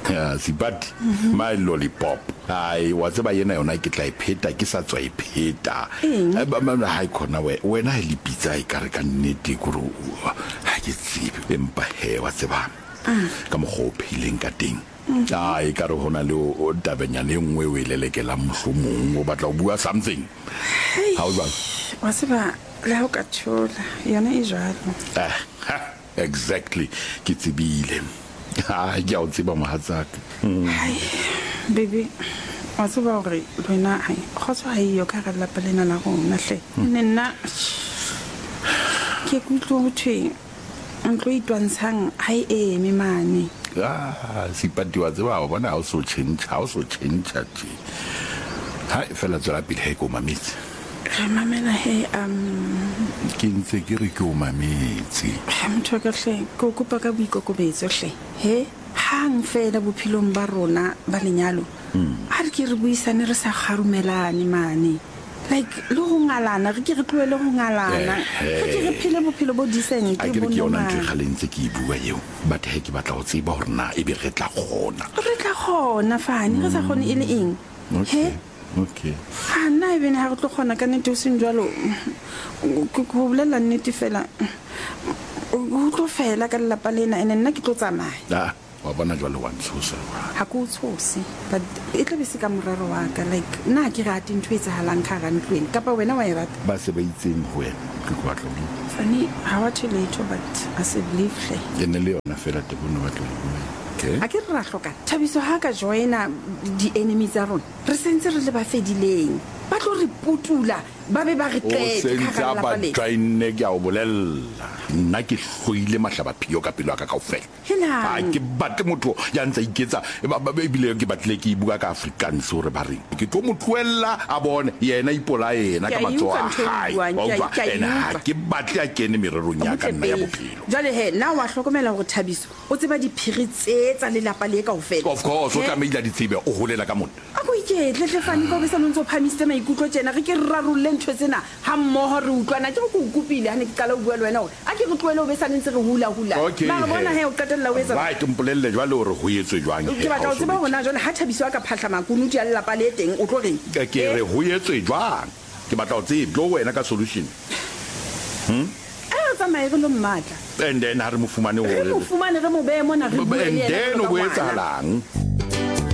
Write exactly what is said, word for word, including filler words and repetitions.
ya sipati my lollipop ai wa tseba yena yona ke tla ipheta ke sa tswa ipheta ba ha ikona we wena ile pizza e kare ka nnete kuro ha ke tsibe empa he wa tseba ka mo go phileng ka teng ai ka re hona le o tabenyane engwe we lelekela mohlomong o batla o bua something how about wa tseba la o ka thola yona e jalo exactly ke tsibile ha ya o tsiba mohatsaka hai baby wa tseba gore lona hai khotso hai yo ka ga lapelena la go nna hle nna ke kutlo uthi ntlo itwansang hai e me mane ah sipati wa tseba bona ha o so change ha o so change tshi ha fela tsela pele he ko mamitsi re mamela he um ke ntse ke re ke o mamitsi motho ka hle go kopa ka boikokobetso hle he hang fela bophilong ba rona ba lenyalo ha re ke re buisane re sa kgarumelane mane like lo go ngalana re ke re tloele go ngalana ke re phile bophelo bo decent ke bo nona ke galentse ke bua eo but he ke batla go tseba gore na e be re tla gona re tla gona fane re sa gone ile eng he okay ana even ha re tlo gona ka nete o seng jwalo go bolela nnete fela o tlo fela ka lapa lena ene nna ke tlo tsamaya wa bona jwalo wa ntshosa ha go tshosi but e tla be se ka morero wa ka like nna ke rate ntwe tsa halang ka rantlweni kapa wena wa e rata ba se ba itseng ho wena ke go batla mo fani ha wa too late but I said believe hle ene le yona fela te bona batla okay a ke ra hloka Thabiso ha ka joina di enemies tsa rona re sentse re le ba fedileng ba tlo re putula ba be ba re tletse ka ga la tsaine ke a o bolella nna ke hloile mahlaba phio ka pelo ka kaofela ha ke batle motho ya ntse iketsa ba bile ke batle ke bua ka Afrikaans hore ba reng ke tlo motloella a bone yena ipola yena ka matsoa hai wa ena ke batle a kene mererong ya ka nna ya bophelo jale he na wa hlokomela gore Thabiso o tseba diphiri tse tsa lelapa le kaofela of course o tlameile di tsebe o holela ka mona a go iketle tle fane go be sa ntse o phamiste maikutlo tsena re ke rarulle ntwe tsena ha mmoho re utlwana ke go kupile ha ne ke qala o bua le wena hore a ke re tloele o be sa ntse re hula hula ba bona he o qetella o etsa right mpolelle jwale hore ho etswe jwang ke batla o tseba hona jwale ha Thabiso a ka phahla makunuti ya lelapa le teng o tlo reng ke re ho etswe jwang ke batla o tsebe tlo wena ka solution hm a tsamaye re lo mmatla and then ha re mo fumane hore re mo fumane re mo be mona re bua le yena and then o boetsahalang